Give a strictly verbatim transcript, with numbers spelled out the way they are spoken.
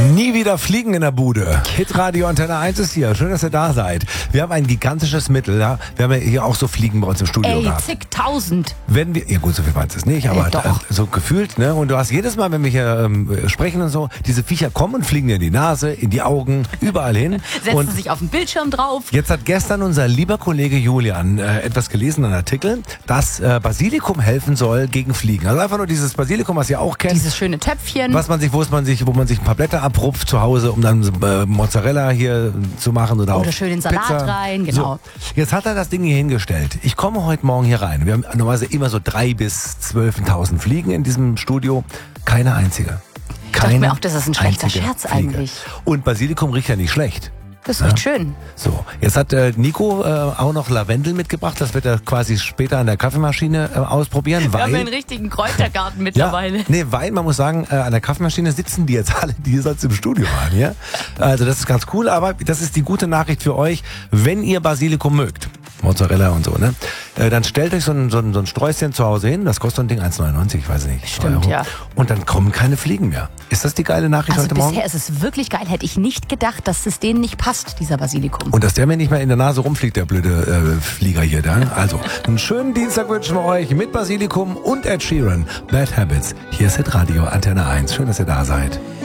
Nie wieder fliegen in der Bude. Hitradio Antenne eins ist hier. Schön, dass ihr da seid. Wir haben ein gigantisches Mittel. Ja? Wir haben ja hier auch so Fliegen bei uns im Studio Ey, gehabt. zigtausend. Wenn wir, ja gut, so viel waren es nicht, aber Äh, doch. äh, so gefühlt, ne? Und du hast jedes Mal, wenn wir hier ähm, sprechen und so, diese Viecher kommen und fliegen dir in die Nase, in die Augen, überall hin. Setzen und sich auf den Bildschirm drauf. jetzt hat gestern unser lieber Kollege Julian äh, etwas gelesen, einen Artikel, dass äh, Basilikum helfen soll gegen Fliegen. Also einfach nur dieses Basilikum, was ihr auch kennt. Dieses schöne Töpfchen. Was man sich, wo es man sich, wo man sich ein paar Blätter abrupft zu Hause, um dann äh, Mozzarella hier zu machen oder, Oder auch schön den Salat Pizza. rein, genau. So, jetzt hat er das Ding hier hingestellt. Ich komme heute Morgen hier rein. Wir haben normalerweise immer so drei bis zwölftausend Fliegen in diesem Studio. Keine einzige. Keine dachte mir auch, das ist ein schlechter einzige Scherz Fliege. eigentlich. Und Basilikum riecht ja nicht schlecht. Das riecht schön. So, jetzt hat äh, Nico äh, auch noch Lavendel mitgebracht. Das wird er quasi später an der Kaffeemaschine äh, ausprobieren, Wir weil... haben einen richtigen Kräutergarten Ja, mittlerweile. nee, weil man muss sagen, äh, an der Kaffeemaschine sitzen die jetzt alle, die sonst im Studio waren, ja? Also das ist ganz cool, aber das ist die gute Nachricht für euch, wenn ihr Basilikum mögt, Mozzarella und so, ne? Äh, dann stellt euch so ein, so, ein, so ein Sträußchen zu Hause hin, das kostet so ein Ding eins neunundneunzig, ich weiß nicht. Stimmt, Euro. ja. Und dann kommen keine Fliegen mehr. Ist das die geile Nachricht Also heute bisher Morgen? ist es wirklich geil. Hätte ich nicht gedacht, dass es denen nicht passt, dieser Basilikum. Und dass der mir nicht mehr in der Nase rumfliegt, der blöde äh, Flieger hier, da. Also, einen schönen Dienstag wünschen wir euch mit Basilikum und Ed Sheeran. Bad Habits. Hier ist Hitradio Antenne eins. Schön, dass ihr da seid.